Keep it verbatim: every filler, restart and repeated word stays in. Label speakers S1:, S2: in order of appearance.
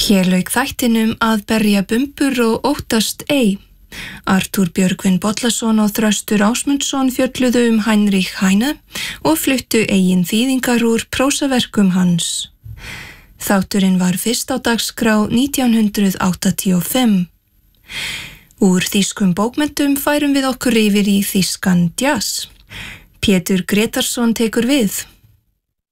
S1: Hér lauk þættinum að berja bumbur og óttast ei. Artúr Björgvin Bollason og Þröstur Ásmundsson fjölluðu um Heinrich Heine og fluttu eigin þýðingar úr prósaverkum hans. Þátturinn var fyrst á dagskrá nítján hundrað áttatíu og fimm. Úr þýskum bókmenntum færum við okkur yfir í þýskan jazz. Pétur Gretarsson tekur við.